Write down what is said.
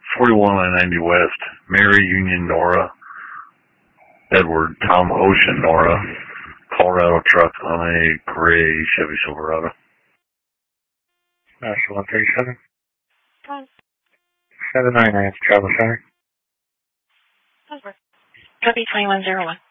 41 on 90 West. Mary Union Nora. Edward Tom Ocean Nora. Colorado truck on a gray Chevy Silverado. National 137. 799 Travel Center. Copy 2101.